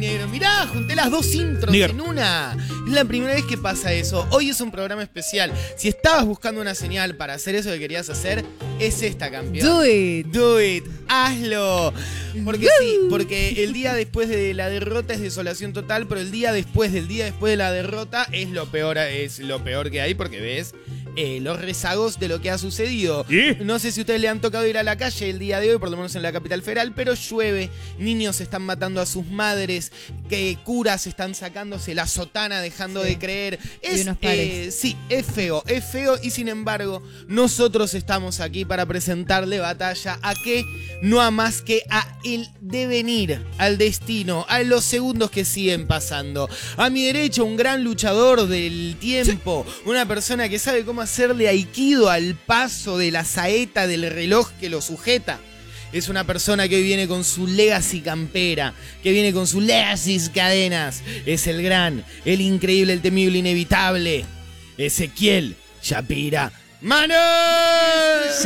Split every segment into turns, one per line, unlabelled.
negro. Mirá, junté las dos intros en una. Es la primera vez que pasa eso. Hoy es un programa especial. Si estabas buscando una señal para hacer eso que querías hacer, es esta, campeón.
Do it.
Do it. Hazlo. Porque sí, porque el día después de la derrota es desolación total, pero el día después del día después de la derrota es lo peor que hay, porque ves los rezagos de lo que ha sucedido. No sé si a ustedes le han tocado ir a la calle el día de hoy, por lo menos en la capital federal, pero llueve, niños están matando a sus madres, que curas están sacándose la sotana dejando de creer. Sí, es feo, y sin embargo, nosotros estamos aquí para presentarle batalla a qué, no a más que a el devenir, al destino, a los segundos que siguen pasando. A mi derecha, un gran luchador del tiempo, una persona que sabe cómo hacerle aikido al paso de la saeta del reloj que lo sujeta. Es una persona que hoy viene con su legacy campera, que viene con sus legacy cadenas. Es el gran, el increíble, el temible, inevitable Ezequiel Shapira. ¡Mano!
¡Sí!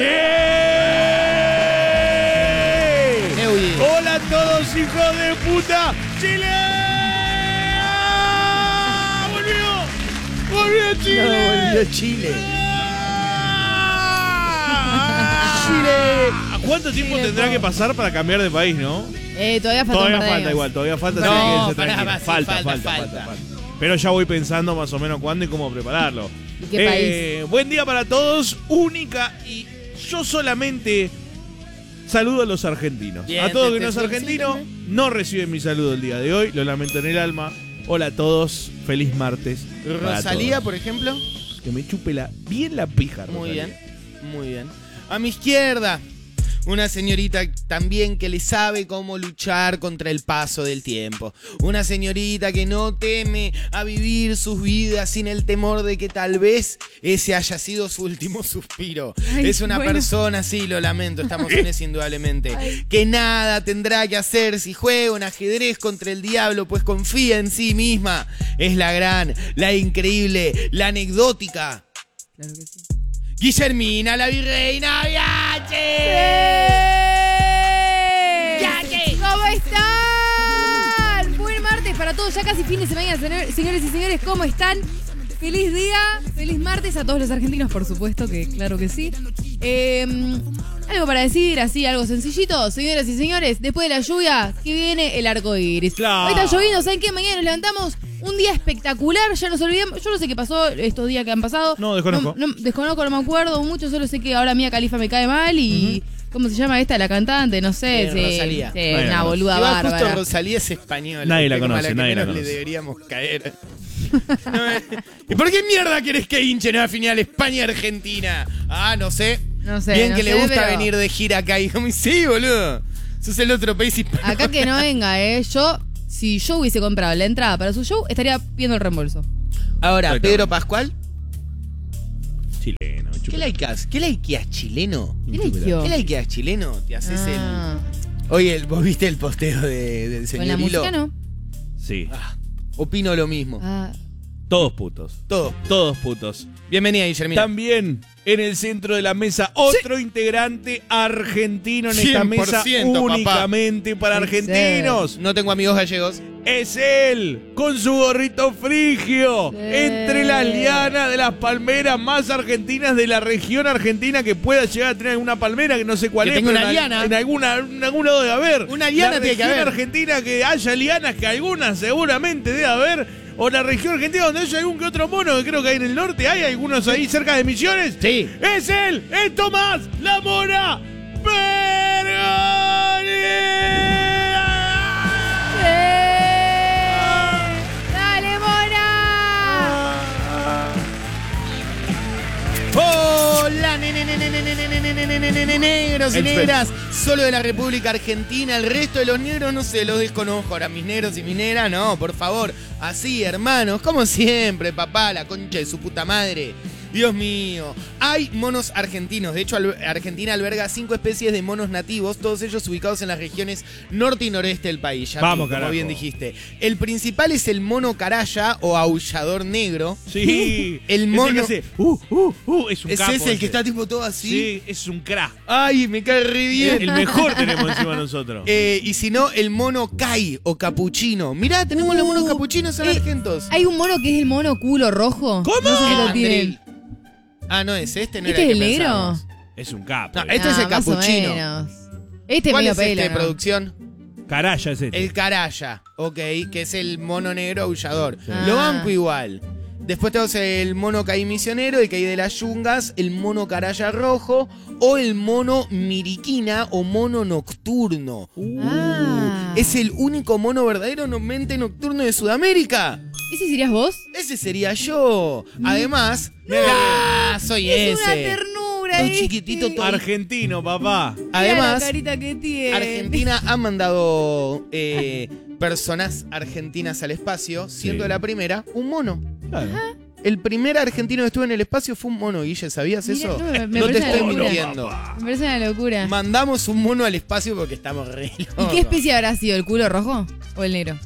¡Hola a todos, hijos de puta! ¡Chile! ¡Volvió Chile!
No, volvió Chile.
¡Chile! ¿Cuánto tiempo tendrá que pasar para cambiar de país, no?
Todavía falta.
Todavía falta.
No,
falta. Pero ya voy pensando más o menos cuándo y cómo prepararlo.
¿Y qué país?
Buen día para todos, única, y yo solamente saludo a los argentinos.
Bien,
a todo que no es argentino, no reciben mi saludo el día de hoy, lo lamento en el alma. Hola a todos, feliz martes.
Rosalía, por ejemplo.
Que me chupe bien la pija,
Muy
Rosalía.
bien, muy bien. A mi izquierda, una señorita también que le sabe cómo luchar contra el paso del tiempo. Una señorita que no teme a vivir sus vidas sin el temor de que tal vez ese haya sido su último suspiro. Es una persona, sí, lo lamento, estamos en eso indudablemente, que nada tendrá que hacer si juega un ajedrez contra el diablo, pues confía en sí misma. Es la gran, la increíble, la anecdótica.
Claro que sí.
Guillermina, la virreina Biache.
¿Cómo están? Buen martes para todos, ya casi fin de semana, señores y señores, ¿cómo están? Feliz día, feliz martes a todos los argentinos, por supuesto, que claro que sí. Algo para decir, así, algo sencillito, señoras y señores, después de la lluvia, que viene el arco iris.
Claro.
Hoy está lloviendo, ¿saben qué? Mañana nos levantamos, un día espectacular, ya nos olvidamos, yo no sé qué pasó estos días que han pasado.
No, desconozco.
Desconozco, no me acuerdo mucho, solo sé que ahora Mía Khalifa me cae mal y... ¿Cómo se llama esta? La cantante, no sé.
Rosalía.
Sí, una boluda
Igual
bárbara.
justo Rosalía es española.
Nadie la
como a
conoce,
que
nadie la
menos
conoce.
le deberíamos caer. ¿Y por qué mierda querés que hinchen a la final España-Argentina? Ah, no sé.
No sé.
Bien
no
que
sé,
le gusta
pero
venir de gira acá. Y como, sí, boludo. Sos el otro país hispano.
acá que no venga, si yo hubiese comprado la entrada para su show, estaría viendo el reembolso.
Ahora, Pedro Pascual.
Chileno.
¿Qué likeás? ¿Qué likeás, chileno?
¿Qué likeó?
¿Qué likeás, chileno? Te haces
Ah.
el... Oye, ¿vos viste el posteo del
Con
señor
la
Hilo?
música no.
Sí.
Opino lo mismo.
Ah.
Todos putos. Todos putos.
Bienvenida, Guillermina.
También en el centro de la mesa, otro integrante argentino en esta mesa
100%,
únicamente para argentinos.
No tengo amigos gallegos.
Es él, con su gorrito frigio,
Sí.
entre las lianas de las palmeras más argentinas de la región argentina que pueda llegar a tener alguna palmera, que no sé cuál
Que
es.
tenga
pero
una liana.
En algún lado debe haber.
Una liana
la
tiene que
región
haber.
argentina que haya lianas, que algunas seguramente debe haber. O la región argentina donde haya algún que otro mono, que creo que hay en el norte. ¿Hay algunos ahí cerca de Misiones?
Sí.
¡Es él! ¡Es Tomás La Mora Bergoni!
¡Dale, Mora!
Hola, negros y
El
negras, solo de la República Argentina. El resto de los negros no sé, los desconozco. Ahora, mis negros y mis negras, no, por favor. Así, hermanos, como siempre, papá, la concha de su puta madre. Dios mío. Hay monos argentinos. De hecho, Argentina alberga 5 especies de monos nativos, todos ellos ubicados en las regiones norte y noreste del país. Ya
Vamos,
como
carajo.
bien dijiste. El principal es el mono caraya o aullador negro.
Sí.
El mono...
Ese que hace, es un
Es
capo.
ese el que está tipo todo así.
Sí, es un crack.
Ay, me cae re bien.
El mejor tenemos encima nosotros.
Y si no, el mono Kai o capuchino. Mirá, tenemos los monos capuchinos en argentos.
Hay un mono que es el mono culo rojo.
¿Cómo?
No sé si lo
Andrei.
tienen.
Ah, no es este, no
¿Este
era
es
el
el
que
negro?
pensábamos.
Es un capo.
No, este es el
más o
capuchino.
menos. Este es
¿Cuál
medio
es
pelo,
este,
¿no?
producción?
Caraya es este.
El caraya, ok, que es el mono negro aullador.
Ah.
Lo banco igual. Después tenemos el mono Kai misionero, el Kai de las yungas, el mono caraya rojo o el mono miriquina o mono nocturno.
Ah.
Es el único mono verdaderamente nocturno de Sudamérica.
¿Ese serías vos?
Ese sería yo. Además, soy
Es una
ese.
ternura.
Un chiquitito todo.
Argentino, papá.
Mira
Además,
la carita que tiene.
Argentina ha mandado personas argentinas al espacio, siendo
Sí.
la primera un mono.
Claro.
El primer argentino que estuvo en el espacio fue un mono, Guille, ¿sabías
Mira,
eso?
no, me
No te
parece una
estoy
locura.
mintiendo.
Me parece una locura.
Mandamos un mono al espacio porque estamos re
¿Y
locos.
qué especie habrá sido? ¿El culo rojo o el negro?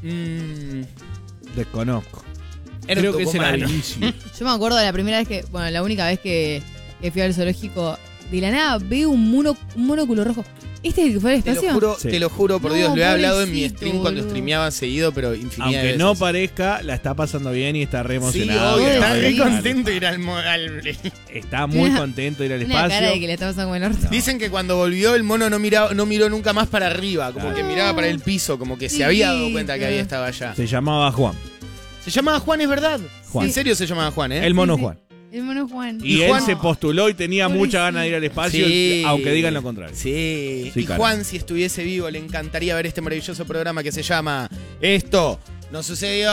Desconozco.
Era
Creo
un
que es el
tucumano.
inicio.
Yo me acuerdo de la primera vez que, bueno, la única vez que fui al zoológico, de la nada veo un mono culo rojo. ¿Este es el que fue al espacio?
Sí.
Te lo juro por
No,
Dios, lo he hablado en mi
pobrecito,
stream cuando
boludo.
streameaba seguido, pero infinidad de
Aunque
veces.
no parezca, la está pasando bien y está re
Sí,
emocionado.
obvio,
Obvio,
está re
sí.
contento de ir al...
Está muy contento de ir al
Una cara de
espacio.
que le está pasando como el orto.
Dicen que cuando volvió el mono no miró nunca más para arriba, como que miraba para el piso, como que se había dado cuenta que había estado allá.
Se llamaba Juan.
Se llamaba Juan, es verdad.
Juan.
En serio se llamaba Juan, ¿eh?
El mono
sí.
Juan.
El mono Juan.
Y,
Y
él
Juan-
se postuló y tenía
Pobrecito.
mucha ganas de ir al espacio,
Sí.
aunque digan lo contrario.
Sí.
Sí,
Y
cara.
Juan, si estuviese vivo, le encantaría ver este maravilloso programa que se llama Esto no sucedió.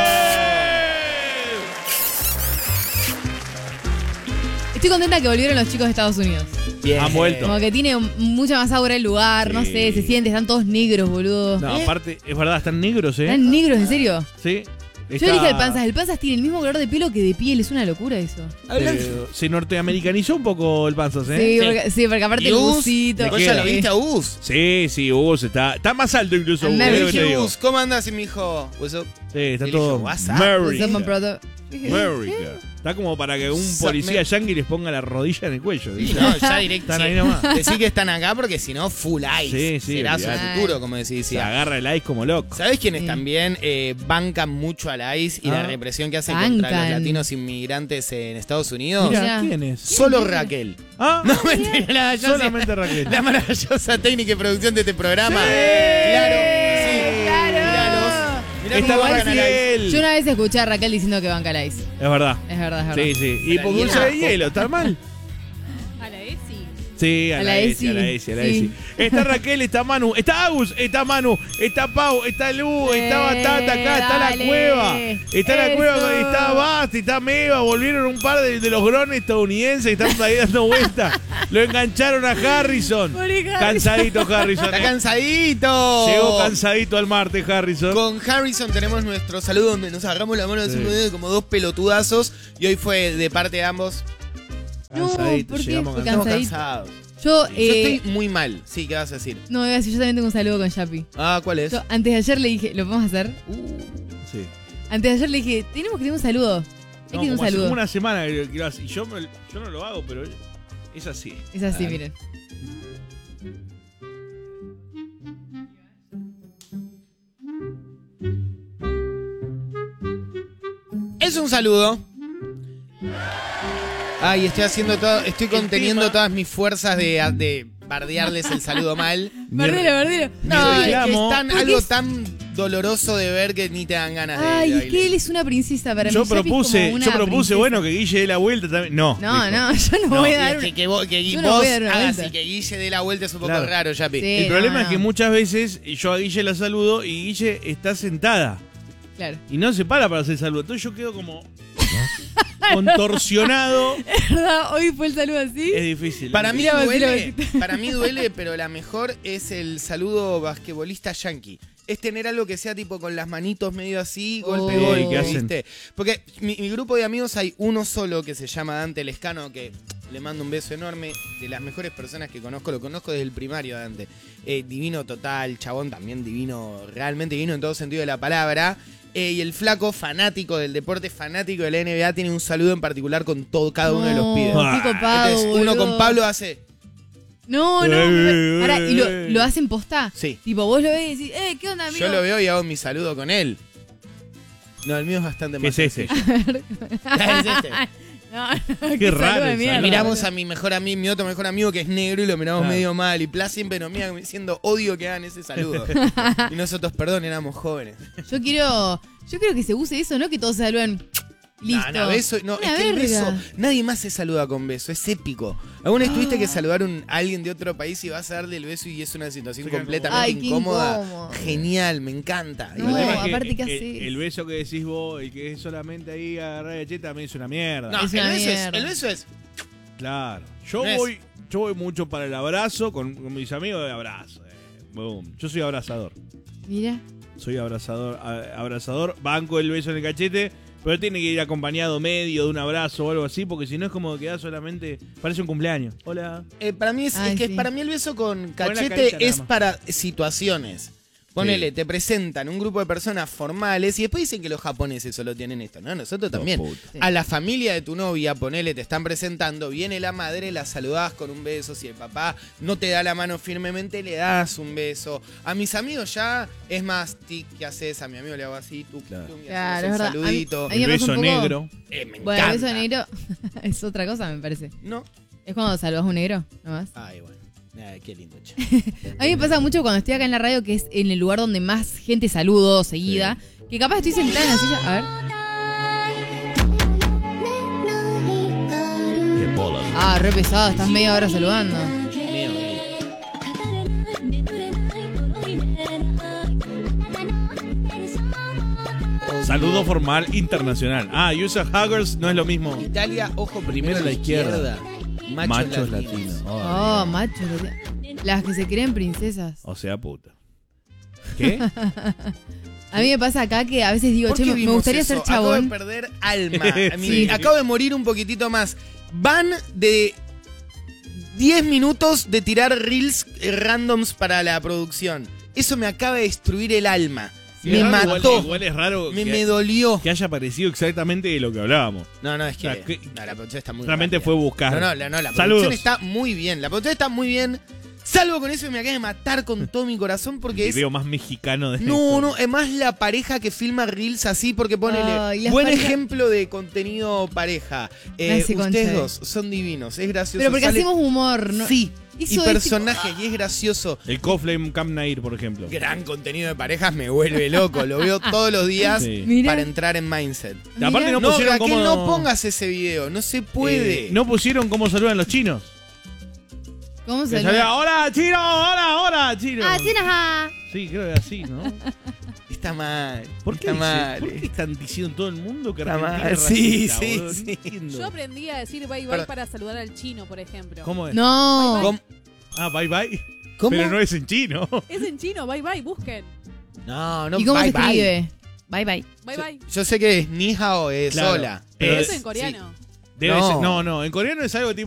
Estoy contenta que volvieron los chicos de Estados Unidos.
Bien.
Han vuelto.
Como que tiene mucha más aura el lugar, no
Sí.
sé, se siente, están todos negros, boludo.
No, aparte, es verdad, están negros, ¿eh?
Están negros, en serio.
Sí.
Yo dije el Panzas tiene el mismo color de pelo que de piel, es una locura eso.
Se norteamericanizó un poco el Panzas, ¿eh?
Sí, porque aparte
¿Y
el
Gus?
busito.
¿Vos ya lo viste a Gus?
Sí, Gus está más alto incluso. Gus,
American.
es lo que te digo.
Gus, ¿cómo andas, mi hijo? What's up?
Sí, está
Y le
todo.
dijo, "What's up?"
Somos
America.
proto-
America. Está como para que un policía yankee les ponga la rodilla en el cuello.
Sí,
¿viste?
no, ya directo.
Están ahí nomás.
Decí que están acá porque si no, full ice.
Sí,
Será su
olvidate.
futuro, como decís.
Se agarra el ice como loco.
¿Sabés quiénes
Sí.
también bancan mucho al ICE y la
Ah.
represión que hacen contra los
Bancan.
latinos inmigrantes en Estados Unidos?
Mira,
Mira.
¿quién es?
Solo Raquel.
Ah,
No, mentira, la maravillosa-
solamente Raquel.
La maravillosa técnica y producción de este programa.
Sí.
Claro, sí.
Claro.
Míralos. Mirá
Está
cómo
más
bancan al ICE.
fiel.
Yo una vez escuché a Raquel diciendo que banca la ice.
Es verdad.
Es verdad, es verdad.
Sí, sí. Y
La
por dulce
hielo.
de hielo, ¿está mal?
A la ESI.
Sí, a la ESI,
ESI.
a la ESI, a la
Sí.
ESI. Está Raquel, está Manu, está Agus, está Manu, está Pau, está Lu, está Batata acá, está la
dale.
cueva. Está la
Eso.
cueva, está Basti, está Meva, volvieron un par de los grones estadounidenses que están ahí dando vueltas. Lo engancharon a Harrison.
Pobre Harrison.
Cansadito Harrison.
Está cansadito.
Llegó cansadito al martes Harrison.
Con Harrison tenemos nuestro saludo donde nos agarramos la mano
Sí.
como dos pelotudazos y hoy fue de parte de ambos.
No,
Cansadito,
¿por qué
llegamos
fue
cansados.
Estamos
cansadito?
cansados.
Yo,
Yo estoy muy mal. Sí, ¿qué vas a decir?
no, voy a decir, yo también tengo un saludo con Yapi.
Ah, ¿cuál es?
Yo antes de ayer le dije, ¿lo podemos hacer?
Sí.
Antes de ayer le dije, tenemos que tener un saludo. Hay
No,
que tener un
como hace
saludo.
como una semana que lo hace. Y yo no lo hago, pero es así.
Es así,
Claro.
miren.
Es un saludo. Ay, estoy conteniendo
tema-
todas mis fuerzas de bardearles el saludo mal.
Bardero, bardero.
No, es que es
reclamo.
tan,
Porque
algo
es-
tan doloroso de ver que ni te dan ganas de
Ay, es
bailar.
que él es una princesa para
Yo
mí. Yapi es como
propuse,
una princesa.
bueno, que Guille dé la vuelta también. No.
No,
dijo.
no, yo no,
No,
voy
y
a dar
es
una...
que
yo no
vos
voy a dar una
hagas
vuelta.
y que Guille dé la vuelta es un poco
Claro.
raro, Yapi.
Sí.
El problema
no,
es que
no.
muchas veces yo a Guille la saludo y Guille está sentada
Claro.
y no se para hacer el saludo. Entonces yo quedo como contorsionado.
¿Verdad? Hoy fue el saludo así.
Es difícil.
Para mí
Mira,
duele,
Basile,
para mí duele, pero la mejor es el saludo basquetbolista yankee. es tener algo que sea tipo con las manitos medio así, golpe,
Oh.
golpe,
¿Qué hacen?
¿viste? Porque mi grupo de amigos hay uno solo que se llama Dante Lescano, que le mando un beso enorme, de las mejores personas que conozco, lo conozco desde el primario, Dante. Divino total, chabón también divino, realmente divino en todo sentido de la palabra. Y el flaco, fanático del deporte, fanático de la NBA, tiene un saludo en particular con cada uno de los pibes.
Qué copado,
Entonces, uno
boludo.
con Pablo hace...
No. Pará, ¿y lo hacen postá?
Sí.
Tipo, vos lo ves y decís, ¿qué onda, amigo?
Yo lo veo y hago mi saludo con él. No, el mío es bastante
¿Qué
más
es ese?
sencillo. Es este.
No,
Qué raro
saludo de
el
mierda,
saludo.
Miramos
boludo.
a mi otro mejor amigo que es negro y lo miramos
Claro.
medio mal. Y Pla siempre nos mira diciendo odio que hagan ese saludo. Y nosotros, perdón, éramos jóvenes.
Yo quiero que se use eso, ¿no? Que todos se saluden. Listo.
No, beso, no,
Una
es que el
verga.
beso, nadie más se saluda con beso, es épico. ¿Alguna vez tuviste que saludar a alguien de otro país y vas a darle el beso y es una situación
Se queda
completamente
Ay, qué
incómoda?
incómodo.
Genial, me encanta.
No,
El tema es que
aparte, ¿qué
el,
haces?
el beso que decís vos, el que es solamente ahí agarrar la cheta, también es una mierda.
No,
Es una mierda.
el beso es
Claro. Yo
No es-
voy mucho para el abrazo, con mis amigos de abrazo. Boom. Yo soy abrazador.
Mira.
Soy abrazador, banco el beso en el cachete, pero tiene que ir acompañado medio de un abrazo o algo así, porque si no es como que da solamente, parece un cumpleaños. Hola.
para mí
Ay,
es que
sí.
para mí el beso con
carita
cachete
nada
es
más.
para situaciones. Ponele,
Sí.
te presentan un grupo de personas formales y después dicen que los japoneses solo tienen esto. No, nosotros también.
puta.
Sí.
A la familia de tu novia, ponele, te están presentando, viene la madre, la saludás con un beso. Si el papá no te da la mano firmemente, le das un beso. A mis amigos ya es más tic, ¿qué haces? A mi amigo le hago así, tú,
Claro.
y
Claro,
hacemos
es
el
verdad.
saludito.
A mí
El
me pasa
beso
un poco-
negro.
Me
Bueno, el
encanta.
beso negro es otra cosa, me parece.
No.
Es cuando saludas a un negro, nomás.
Ay, bueno. Ay, qué lindo, che.
A mí me pasa mucho cuando estoy acá en la radio, que es en el lugar donde más gente saludo seguida, que capaz estoy sentada en la silla. A ver. Ah, re pesado, estás media hora saludando.
Mío, mío.
Saludo formal internacional. Ah, usa huggers no es lo mismo.
Italia, ojo
Primero
primero
a la izquierda. Machos latinos.
Oh, macho. Las que se creen princesas.
O sea, puta. ¿Qué?
A mí me pasa acá que a veces digo,
¿Por
che,
qué
me
vimos
gustaría
eso?
ser
Acabo de
chabón.
perder alma.
Sí.
Acabo de morir un poquitito más. Van de 10 minutos de tirar reels randoms para la producción. Eso me acaba de destruir el alma. Me
Igual-
mató.
Igual es raro
Me dolió.
que haya parecido exactamente de lo que hablábamos.
No, es que,
O sea, que-
no, la producción está muy
Realmente
rápida.
fue buscar.
No, la
Saludos.
producción está muy bien. La producción está muy bien. Salvo con eso me acaba de matar con todo mi corazón porque
El
es...
video más mexicano de
No, es más la pareja que filma reels así porque ponele
Ay, las
buen
parejas-
ejemplo de contenido pareja.
Nace concha
Ustedes
de-
dos son divinos, es gracioso.
Pero porque
sale-
hacemos humor, ¿no?
Sí,
Eso
y
es
personajes, y es gracioso.
El Coflame Camp Nair, por ejemplo.
Gran contenido de parejas me vuelve loco, lo veo todos los días
Sí.
Mira.
para entrar en mindset.
Aparte no
No,
pusieron
Raquel,
cómo...
no pongas ese video, no se puede.
No pusieron cómo saludan los chinos.
¿Cómo
Que
se
salía,
llama?
hola, chino, hola, chino.
Ah, tienes.
Sí, creo que así, ¿no?
Está mal.
¿Por qué,
está mal.
¿Por qué están diciendo todo el mundo que
Está
Argentina
mal.
es
Sí,
racista,
sí,
boludo?
sí.
No entiendo.
Yo aprendí a decir bye bye
Perdón.
para saludar al chino, por ejemplo.
¿Cómo es?
No.
¿Cómo?
Ah, bye bye.
¿Cómo?
Pero no es en chino.
Es en chino, bye bye, busquen.
No,
¿Y cómo
bye,
se
bye.
escribe? Bye bye.
Bye bye.
Yo sé que es ni hao, es
Claro.
hola.
Pero
Eso en coreano.
Debe
No.
ser, no, en coreano es algo tipo